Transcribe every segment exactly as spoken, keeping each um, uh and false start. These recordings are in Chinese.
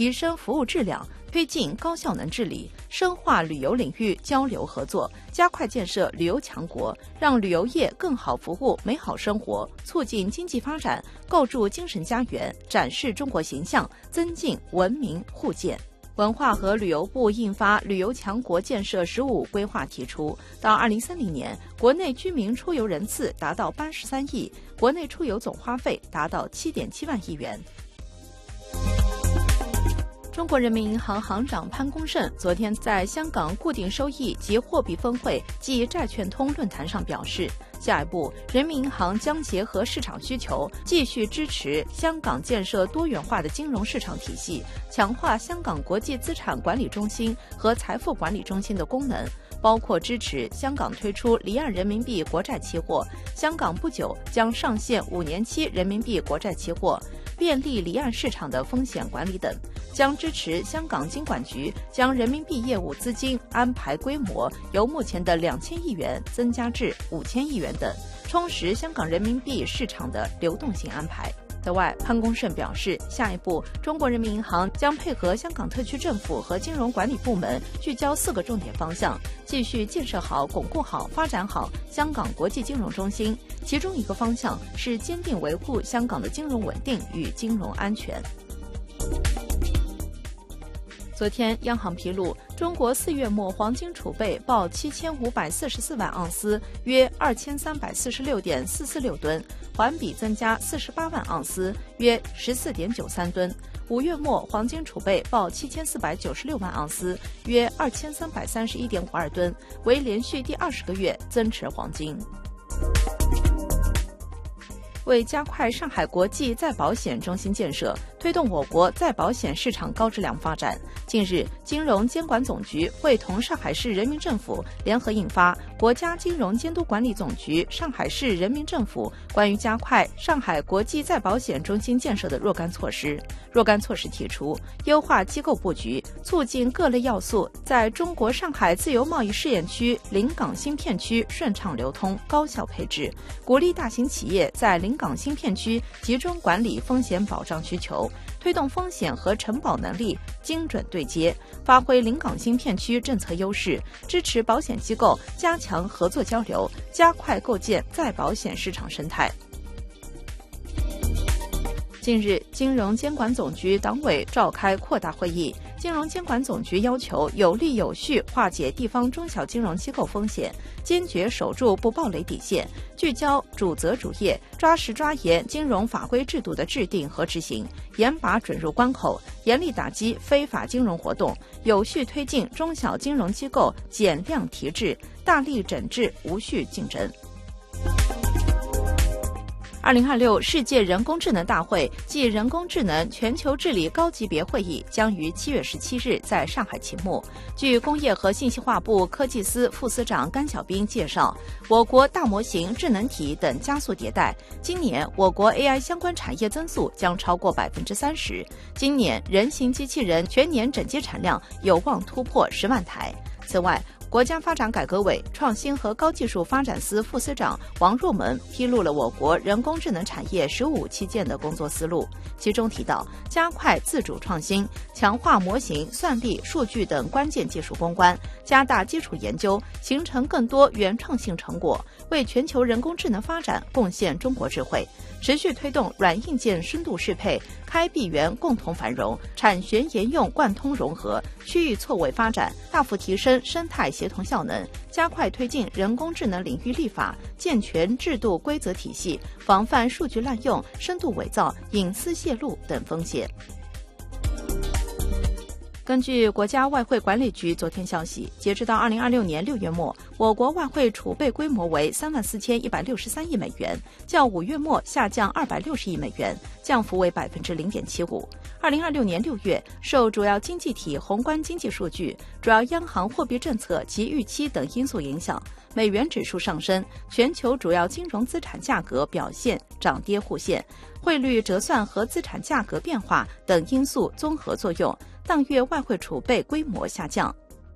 提升服务质量，推进高效能治理，深化旅游领域交流合作，加快建设旅游强国，让旅游业更好服务美好生活，促进经济发展，构筑精神家园，展示中国形象，增进文明互鉴。文化和旅游部印发《旅游强国建设“十五”规划》，提出到二零三零年，国内居民出游人次达到八十三亿，国内出游总花费达到七点七万亿元。中国人民银行行长潘功胜昨天在香港固定收益及货币峰会暨债券通论坛上表示，下一步人民银行将结合市场需求，继续支持香港建设多元化的金融市场体系，强化香港国际资产管理中心和财富管理中心的功能，包括支持香港推出离岸人民币国债期货，香港不久将上线五年期人民币国债期货，便利离岸市场的风险管理等，将支持香港金管局将人民币业务资金安排规模由目前的两千亿元增加至五千亿元等，充实香港人民币市场的流动性安排。此外，潘功胜表示，下一步中国人民银行将配合香港特区政府和金融管理部门，聚焦四个重点方向，继续建设好、巩固好、发展好香港国际金融中心。其中一个方向是坚定维护香港的金融稳定与金融安全。昨天，央行披露，中国四月末黄金储备报七千五百四十四万盎司，约二千三百四十六点四四六吨，环比增加四十八万盎司，约十四点九三吨。五月末黄金储备报七千四百九十六万盎司，约二千三百三十一点五二吨，为连续第二十个月增持黄金。为加快上海国际再保险中心建设，推动我国再保险市场高质量发展，近日，金融监管总局会同上海市人民政府联合印发《国家金融监督管理总局上海市人民政府关于加快上海国际再保险中心建设的若干措施》。若干措施提出，优化机构布局，促进各类要素在中国上海自由贸易试验区临港新片区顺畅流通、高效配置，鼓励大型企业在临港新片区集中管理风险保障需求，推动风险和承保能力精准对接，发挥临港新片区政策优势，支持保险机构加强合作交流，加快构建再保险市场生态。近日，金融监管总局党委召开扩大会议，金融监管总局要求有力有序化解地方中小金融机构风险，坚决守住不暴雷底线，聚焦主责主业，抓实抓严金融法规制度的制定和执行，严把准入关口，严厉打击非法金融活动，有序推进中小金融机构减量提质，大力整治无序竞争。二零二六世界人工智能大会暨人工智能全球治理高级别会议将于七月十七日在上海启幕。据工业和信息化部科技司副司长甘晓斌介绍，我国大模型、智能体等加速迭代，今年我国 A I 相关产业增速将超过百分之三十。今年人形机器人全年整机产量有望突破十万台。此外，国家发展改革委创新和高技术发展司副司长王若门披露了我国人工智能产业“十五”期建的工作思路，其中提到，加快自主创新，强化模型、算力、数据等关键技术攻关，加大基础研究，形成更多原创性成果，为全球人工智能发展贡献中国智慧。持续推动软硬件深度适配、开闭源共同繁荣、产学研用贯通融合、区域错位发展，大幅提升生态协同效能，加快推进人工智能领域立法，健全制度规则体系，防范数据滥用、深度伪造、隐私泄露等风险。根据国家外汇管理局昨天消息，截止到二零二六年六月末，我国外汇储备规模为三万四千一百六十三亿美元，较五月末下降二百六十亿美元，降幅为百分之零点七五。二零二六年六月，受主要经济体宏观经济数据、主要央行货币政策及预期等因素影响，美元指数上升，全球主要金融资产价格表现涨跌互现，汇率折算和资产价格变化等因素综合作用，当月外汇储备规模下降。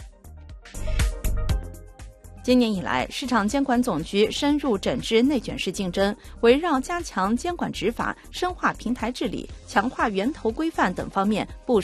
今年以来，市场监管总局深入整治内卷式竞争，围绕加强监管执法、深化平台治理、强化源头规范等方面部